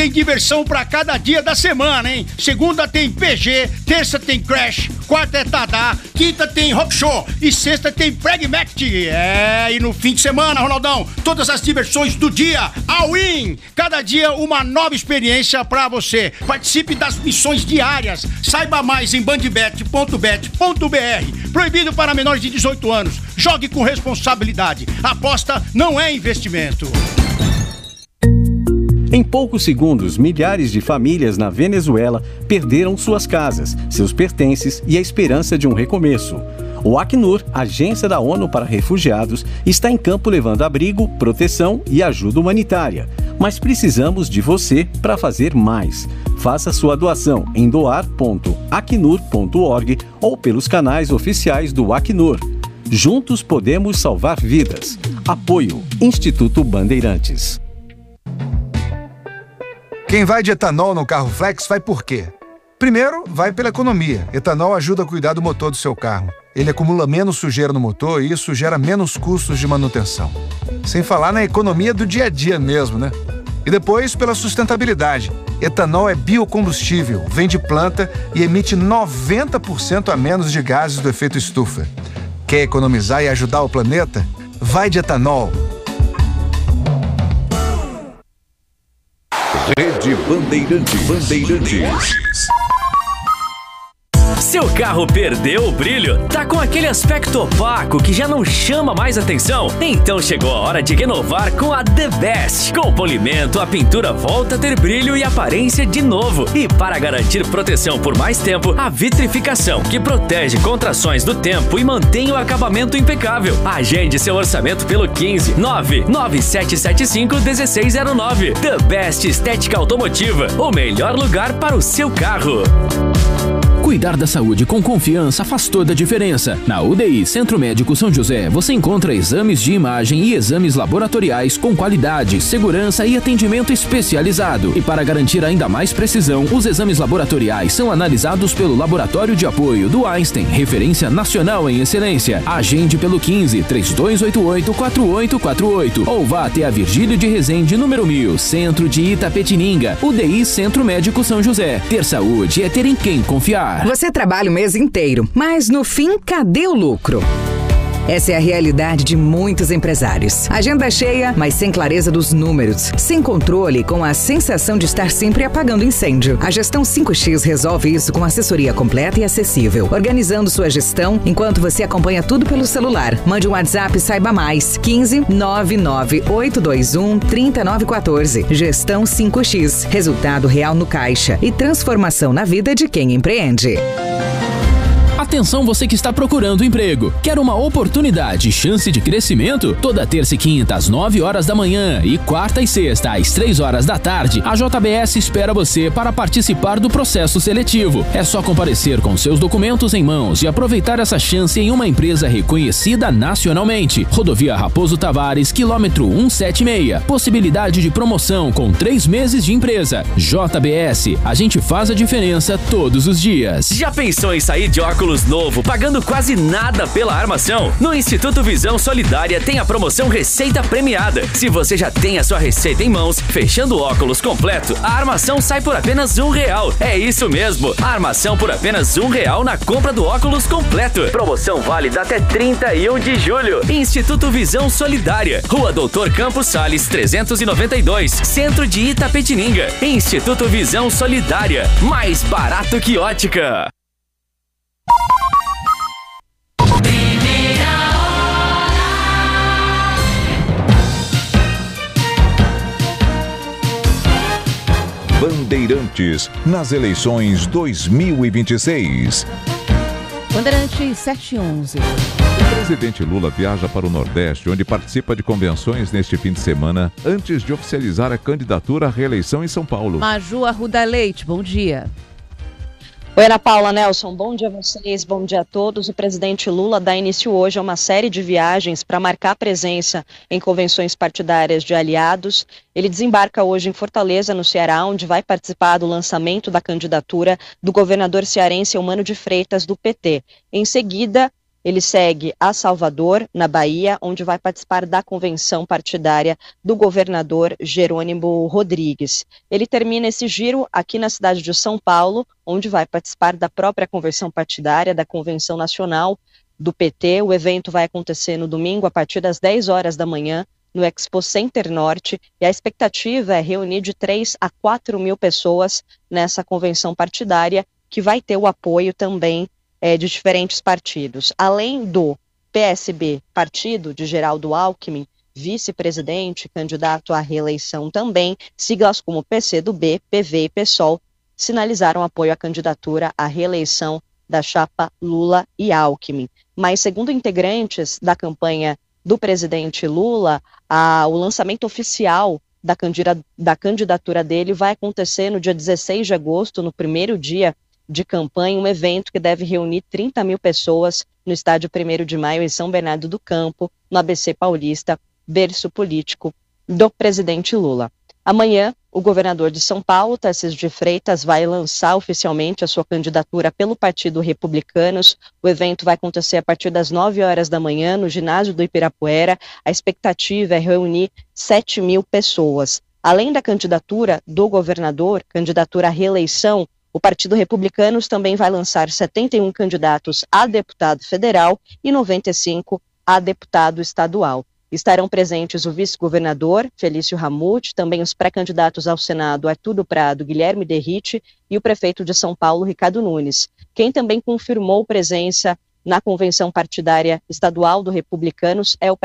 tem diversão pra cada dia da semana, hein? Segunda tem PG, terça tem Crash, quarta é Tadá, quinta tem Rock Show e sexta tem Pragmatic. E no fim de semana, Ronaldão, todas as diversões do dia, all-in. Cada dia uma nova experiência pra você. Participe das missões diárias. Saiba mais em bandbet.bet.br. Proibido para menores de 18 anos. Jogue com responsabilidade. Aposta não é investimento. Em poucos segundos, milhares de famílias na Venezuela perderam suas casas, seus pertences e a esperança de um recomeço. O Acnur, agência da ONU para refugiados, está em campo levando abrigo, proteção e ajuda humanitária. Mas precisamos de você para fazer mais. Faça sua doação em doar.acnur.org ou pelos canais oficiais do Acnur. Juntos podemos salvar vidas. Apoio Instituto Bandeirantes. Quem vai de etanol no carro flex vai por quê? Primeiro, vai pela economia. Etanol ajuda a cuidar do motor do seu carro. Ele acumula menos sujeira no motor e isso gera menos custos de manutenção. Sem falar na economia do dia a dia mesmo, né? E depois, pela sustentabilidade. Etanol é biocombustível, vem de planta e emite 90% a menos de gases do efeito estufa. Quer economizar e ajudar o planeta? Vai de etanol. Rede Bandeirantes. Seu carro perdeu o brilho? Tá com aquele aspecto opaco que já não chama mais atenção? Então chegou a hora de renovar com a The Best. Com polimento, a pintura volta a ter brilho e aparência de novo. E para garantir proteção por mais tempo, a vitrificação, que protege contra ações do tempo e mantém o acabamento impecável. Agende seu orçamento pelo 15 99775 1609. The Best Estética Automotiva, o melhor lugar para o seu carro. Cuidar da saúde com confiança faz toda a diferença. Na UDI Centro Médico São José, você encontra exames de imagem e exames laboratoriais com qualidade, segurança e atendimento especializado. E para garantir ainda mais precisão, os exames laboratoriais são analisados pelo Laboratório de Apoio do Einstein, referência nacional em excelência. Agende pelo 15 3288 4848 ou vá até a Virgílio de Resende, número 1000, Centro de Itapetininga. UDI Centro Médico São José. Ter saúde é ter em quem confiar. Você trabalha o mês inteiro, mas no fim, cadê o lucro? Essa é a realidade de muitos empresários. Agenda cheia, mas sem clareza dos números. Sem controle, com a sensação de estar sempre apagando incêndio. A Gestão 5X resolve isso com assessoria completa e acessível. Organizando sua gestão enquanto você acompanha tudo pelo celular. Mande um WhatsApp e saiba mais. 15 99821 3914. Gestão 5X. Resultado real no caixa e transformação na vida de quem empreende. Atenção você que está procurando emprego. Quer uma oportunidade e chance de crescimento? Toda terça e quinta às 9 horas da manhã e quarta e sexta às 3 horas da tarde, a JBS espera você para participar do processo seletivo. É só comparecer com seus documentos em mãos e aproveitar essa chance em uma empresa reconhecida nacionalmente. Rodovia Raposo Tavares, quilômetro 176. Possibilidade de promoção com 3 meses de empresa. JBS, a gente faz a diferença todos os dias. Já pensou em sair de óculos novo, pagando quase nada pela armação? No Instituto Visão Solidária tem a promoção Receita Premiada. Se você já tem a sua receita em mãos, fechando o óculos completo, a armação sai por apenas R$1. É isso mesmo, a armação por apenas R$1 na compra do óculos completo. Promoção válida até 31 de julho. Instituto Visão Solidária, Rua Doutor Campos Sales 392, Centro de Itapetininga. Instituto Visão Solidária, mais barato que ótica. Bandeirantes nas eleições 2026. Bandeirantes 711. O presidente Lula viaja para o Nordeste, onde participa de convenções neste fim de semana, antes de oficializar a candidatura à reeleição em São Paulo. Maju Arruda Leite, bom dia. Oi, Ana Paula, Nelson, bom dia a vocês, bom dia a todos. O presidente Lula dá início hoje a uma série de viagens para marcar presença em convenções partidárias de aliados. Ele desembarca hoje em Fortaleza, no Ceará, onde vai participar do lançamento da candidatura do governador cearense Eumano de Freitas, do PT. Em seguida, ele segue a Salvador, na Bahia, onde vai participar da convenção partidária do governador Jerônimo Rodrigues. Ele termina esse giro aqui na cidade de São Paulo, onde vai participar da própria convenção partidária, da convenção nacional do PT. O evento vai acontecer no domingo, a partir das 10 horas da manhã, no Expo Center Norte, e a expectativa é reunir de 3 a 4 mil pessoas nessa convenção partidária, que vai ter o apoio também de diferentes partidos. Além do PSB, partido de Geraldo Alckmin, vice-presidente, candidato à reeleição também, siglas como PCdoB, PV e PSOL sinalizaram apoio à candidatura à reeleição da chapa Lula e Alckmin. Mas, segundo integrantes da campanha do presidente Lula, o lançamento oficial da candidatura dele vai acontecer no dia 16 de agosto, no primeiro dia de campanha, um evento que deve reunir 30 mil pessoas no estádio 1º de Maio, em São Bernardo do Campo, no ABC Paulista, berço político do presidente Lula. Amanhã, o governador de São Paulo, Tarcísio de Freitas, vai lançar oficialmente a sua candidatura pelo Partido Republicanos. O evento vai acontecer a partir das 9 horas da manhã, no ginásio do Ibirapuera. A expectativa é reunir 7 mil pessoas. Além da candidatura do governador, candidatura à reeleição, o Partido Republicanos também vai lançar 71 candidatos a deputado federal e 95 a deputado estadual. Estarão presentes o vice-governador, Felício Ramute, também os pré-candidatos ao Senado, Arthur do Prado, Guilherme Derrite, e o prefeito de São Paulo, Ricardo Nunes. Quem também confirmou presença na convenção partidária estadual do Republicanos é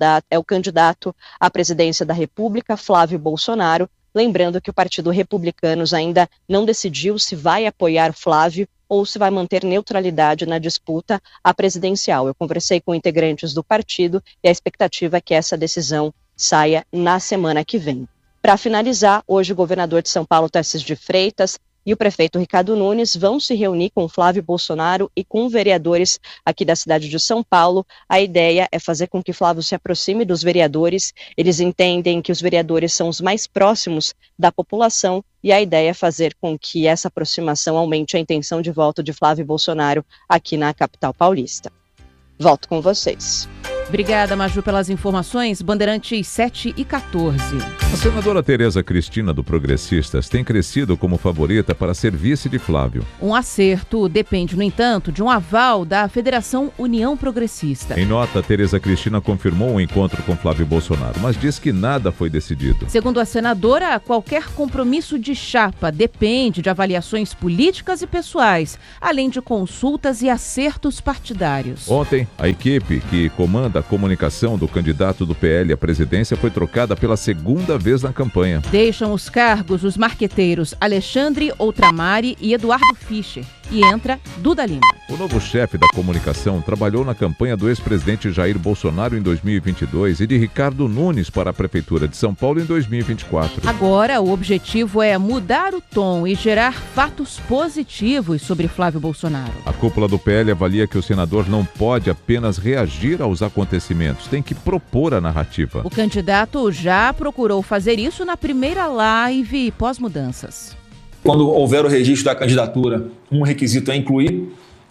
o candidato à presidência da República, Flávio Bolsonaro. Lembrando que o Partido Republicanos ainda não decidiu se vai apoiar Flávio ou se vai manter neutralidade na disputa à presidencial. Eu conversei com integrantes do partido e a expectativa é que essa decisão saia na semana que vem. Para finalizar, hoje o governador de São Paulo, Tarcísio de Freitas, e o prefeito Ricardo Nunes vão se reunir com Flávio Bolsonaro e com vereadores aqui da cidade de São Paulo. A ideia é fazer com que Flávio se aproxime dos vereadores. Eles entendem que os vereadores são os mais próximos da população e a ideia é fazer com que essa aproximação aumente a intenção de voto de Flávio Bolsonaro aqui na capital paulista. Volto com vocês. Obrigada, Maju, pelas informações. Bandeirantes 7 e 14. A senadora Tereza Cristina, do Progressistas, tem crescido como favorita para ser vice de Flávio. Um acerto depende, no entanto, de um aval da Federação União Progressista. Em nota, Tereza Cristina confirmou o encontro com Flávio Bolsonaro, mas diz que nada foi decidido. Segundo a senadora, qualquer compromisso de chapa depende de avaliações políticas e pessoais, além de consultas e acertos partidários. Ontem, a equipe que comanda a comunicação do candidato do PL à presidência foi trocada pela segunda vez na campanha. Deixam os cargos os marqueteiros Alexandre Outramari e Eduardo Fischer. E entra Duda Lima. O novo chefe da comunicação trabalhou na campanha do ex-presidente Jair Bolsonaro em 2022 e de Ricardo Nunes para a Prefeitura de São Paulo em 2024. Agora, o objetivo é mudar o tom e gerar fatos positivos sobre Flávio Bolsonaro. A cúpula do PL avalia que o senador não pode apenas reagir aos acontecimentos, tem que propor a narrativa. O candidato já procurou fazer isso na primeira live pós-mudanças. Quando houver o registro da candidatura, um requisito é incluir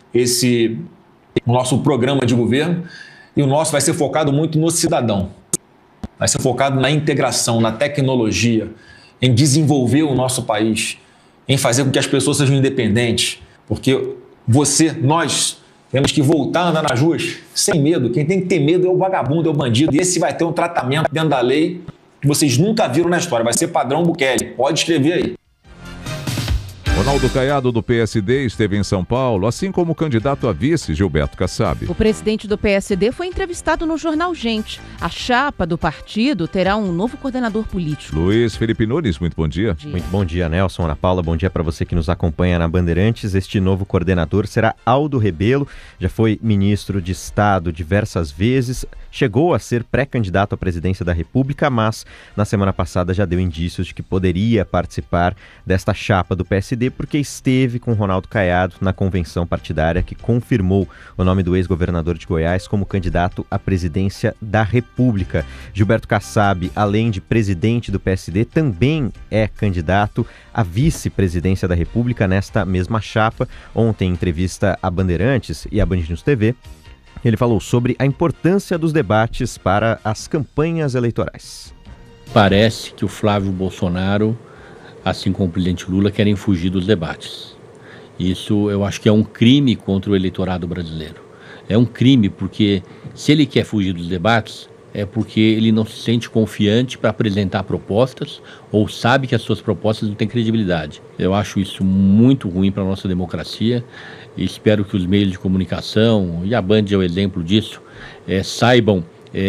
o nosso programa de governo, e o nosso vai ser focado muito no cidadão. Vai ser focado na integração, na tecnologia, em desenvolver o nosso país, em fazer com que as pessoas sejam independentes, porque nós temos que voltar a andar nas ruas sem medo. Quem tem que ter medo é o vagabundo, é o bandido, e esse vai ter um tratamento dentro da lei que vocês nunca viram na história, vai ser padrão Bukele, pode escrever aí. Ronaldo Caiado, do PSD, esteve em São Paulo, assim como o candidato a vice, Gilberto Kassab. O presidente do PSD foi entrevistado no jornal Gente. A chapa do partido terá um novo coordenador político. Luiz Felipe Nunes, muito bom dia. Muito bom dia, Nelson, Ana Paula. Bom dia para você que nos acompanha na Bandeirantes. Este novo coordenador será Aldo Rebelo. Já foi ministro de Estado diversas vezes, chegou a ser pré-candidato à presidência da República, mas na semana passada já deu indícios de que poderia participar desta chapa do PSD, porque esteve com Ronaldo Caiado na convenção partidária que confirmou o nome do ex-governador de Goiás como candidato à presidência da República. Gilberto Kassab, além de presidente do PSD, também é candidato à vice-presidência da República nesta mesma chapa. Ontem, em entrevista à Bandeirantes e à Band News TV, Ele falou sobre a importância dos debates para as campanhas eleitorais. Parece que o Flávio Bolsonaro, assim como o presidente Lula, querem fugir dos debates. Isso eu acho que é um crime contra o eleitorado brasileiro. É um crime porque se ele quer fugir dos debates, é porque ele não se sente confiante para apresentar propostas ou sabe que as suas propostas não têm credibilidade. Eu acho isso muito ruim para a nossa democracia e espero que os meios de comunicação, e a Band é o exemplo disso, saibam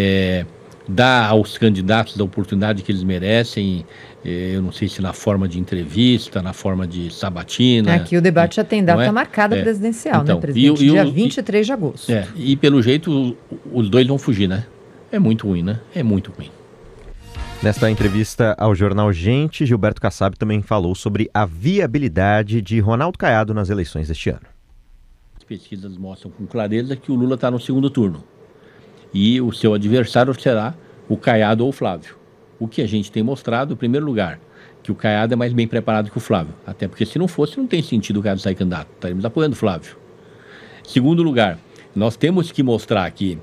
dar aos candidatos a oportunidade que eles merecem. Eu não sei se na forma de entrevista, na forma de sabatina. Aqui o debate já tem data marcada presidencial, então, né, presidente? Dia 23 de agosto. E pelo jeito os dois vão fugir, né? É muito ruim, né? É muito ruim. Nesta entrevista ao jornal Gente, Gilberto Kassab também falou sobre a viabilidade de Ronaldo Caiado nas eleições deste ano. As pesquisas mostram com clareza que o Lula está no segundo turno. E o seu adversário será o Caiado ou o Flávio. O que a gente tem mostrado, em primeiro lugar, que o Caiado é mais bem preparado que o Flávio. Até porque se não fosse, não tem sentido o Caiado sair candidato. Estaremos apoiando o Flávio. Segundo lugar, nós temos que mostrar aqui,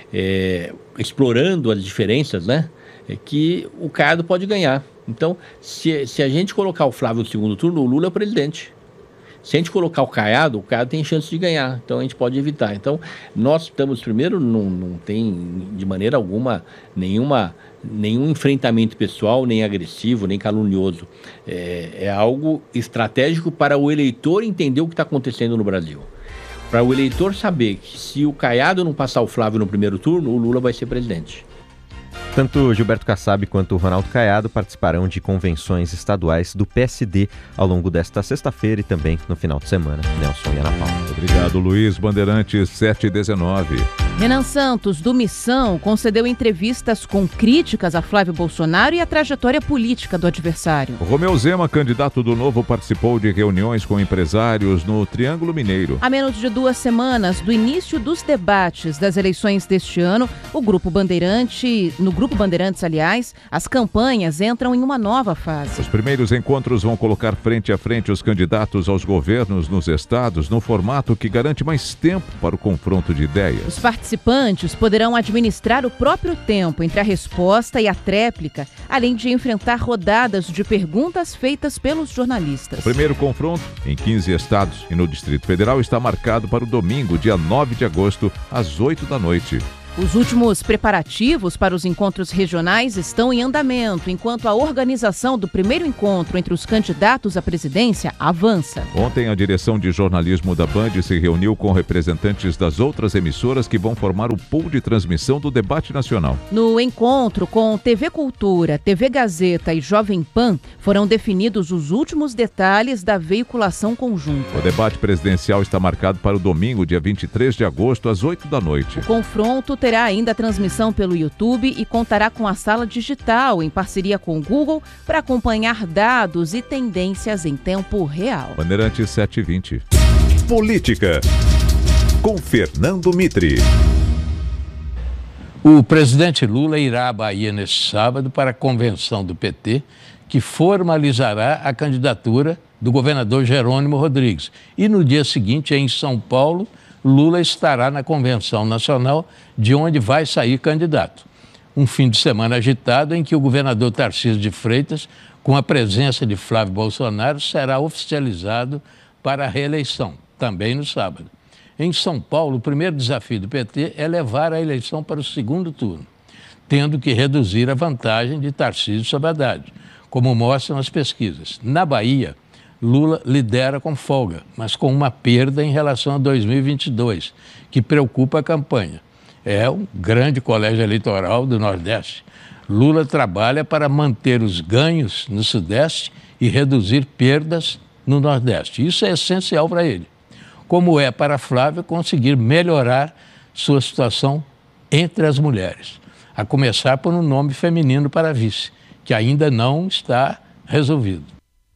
explorando as diferenças, né, que o Caiado pode ganhar. Então, se a gente colocar o Flávio no segundo turno, o Lula é o presidente. Se a gente colocar o Caiado tem chance de ganhar. Então, a gente pode evitar. Então, nós estamos, primeiro, não tem de maneira alguma nenhum enfrentamento pessoal, nem agressivo, nem calunioso. É algo estratégico para o eleitor entender o que está acontecendo no Brasil. Para o eleitor saber que se o Caiado não passar o Flávio no primeiro turno, o Lula vai ser presidente. Tanto Gilberto Kassab quanto Ronaldo Caiado participarão de convenções estaduais do PSD ao longo desta sexta-feira e também no final de semana. Nelson e Ana Paula. Obrigado, Luiz. Bandeirantes 719. Renan Santos, do Missão, concedeu entrevistas com críticas a Flávio Bolsonaro e a trajetória política do adversário. Romeu Zema, candidato do Novo, participou de reuniões com empresários no Triângulo Mineiro. Há menos de 2 semanas do início dos debates das eleições deste ano, no Grupo Bandeirantes, aliás, as campanhas entram em uma nova fase. Os primeiros encontros vão colocar frente a frente os candidatos aos governos nos estados, no formato que garante mais tempo para o confronto de ideias. Os participantes poderão administrar o próprio tempo entre a resposta e a tréplica, além de enfrentar rodadas de perguntas feitas pelos jornalistas. O primeiro confronto, em 15 estados e no Distrito Federal, está marcado para o domingo, dia 9 de agosto, às 8 da noite. Os últimos preparativos para os encontros regionais estão em andamento, enquanto a organização do primeiro encontro entre os candidatos à presidência avança. Ontem, a direção de jornalismo da Band se reuniu com representantes das outras emissoras que vão formar o pool de transmissão do debate nacional. No encontro com TV Cultura, TV Gazeta e Jovem Pan, foram definidos os últimos detalhes da veiculação conjunta. O debate presidencial está marcado para o domingo, dia 23 de agosto, às 8 da noite. O confronto terá ainda a transmissão pelo YouTube e contará com a sala digital em parceria com o Google para acompanhar dados e tendências em tempo real. Bandeirantes 720. Política, com Fernando Mitre. O presidente Lula irá à Bahia neste sábado para a convenção do PT, que formalizará a candidatura do governador Jerônimo Rodrigues. E no dia seguinte, em São Paulo, Lula estará na Convenção Nacional, de onde vai sair candidato. Um fim de semana agitado em que o governador Tarcísio de Freitas, com a presença de Flávio Bolsonaro, será oficializado para a reeleição, também no sábado. Em São Paulo, o primeiro desafio do PT é levar a eleição para o segundo turno, tendo que reduzir a vantagem de Tarcísio sobre Haddad, como mostram as pesquisas. Na Bahia, Lula lidera com folga, mas com uma perda em relação a 2022, que preocupa a campanha. É um grande colégio eleitoral do Nordeste. Lula trabalha para manter os ganhos no Sudeste e reduzir perdas no Nordeste. Isso é essencial para ele. Como é para Flávio conseguir melhorar sua situação entre as mulheres, a começar por um nome feminino para vice, que ainda não está resolvido.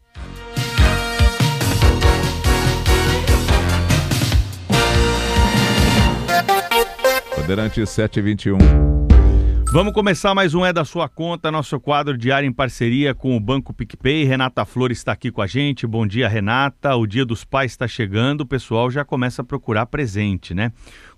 Bandeirantes 721. Vamos começar mais um É da Sua Conta, nosso quadro diário em parceria com o Banco PicPay. Renata Flores está aqui com a gente. Bom dia, Renata. O Dia dos Pais está chegando, o pessoal já começa a procurar presente, né?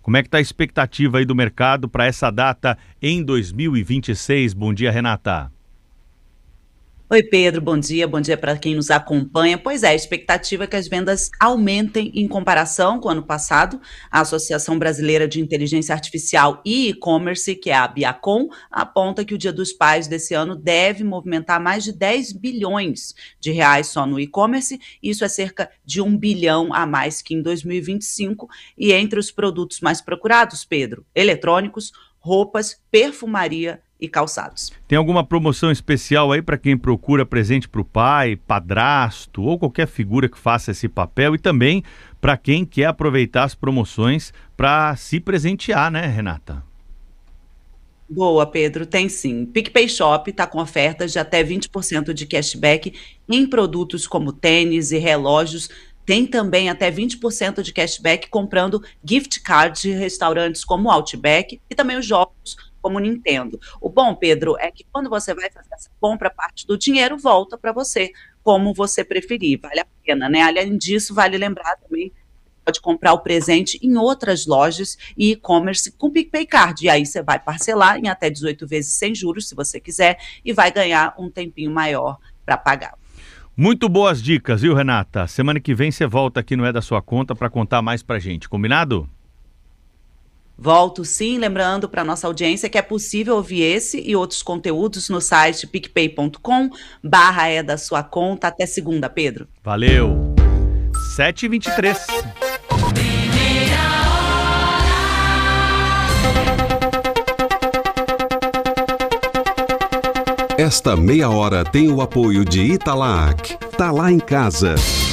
Como é que está a expectativa aí do mercado para essa data em 2026? Bom dia, Renata. Oi, Pedro, bom dia para quem nos acompanha. Pois é, a expectativa é que as vendas aumentem em comparação com o ano passado. A Associação Brasileira de Inteligência Artificial e E-Commerce, que é a Biacom, aponta que o Dia dos Pais desse ano deve movimentar mais de 10 bilhões de reais só no e-commerce. Isso é cerca de 1 bilhão a mais que em 2025. E entre os produtos mais procurados, Pedro, eletrônicos, roupas, perfumaria e calçados. Tem alguma promoção especial aí para quem procura presente para o pai, padrasto ou qualquer figura que faça esse papel, e também para quem quer aproveitar as promoções para se presentear, né, Renata? Boa, Pedro, tem sim. PicPay Shop está com ofertas de até 20% de cashback em produtos como tênis e relógios. Tem também até 20% de cashback comprando gift cards de restaurantes como Outback e também os jogos como Nintendo. O bom, Pedro, é que quando você vai fazer essa compra, parte do dinheiro volta para você, como você preferir. Vale a pena, né? Além disso, vale lembrar também, pode comprar o presente em outras lojas e e-commerce com PicPay Card. E aí você vai parcelar em até 18 vezes sem juros, se você quiser, e vai ganhar um tempinho maior para pagar. Muito boas dicas, viu, Renata? Semana que vem você volta aqui no É da Sua Conta para contar mais pra gente, combinado? Volto sim, lembrando para nossa audiência que é possível ouvir esse e outros conteúdos no site picpay.com/é da sua conta. Até segunda, Pedro. Valeu. 7h23. Esta meia hora tem o apoio de Italac. Tá lá em casa.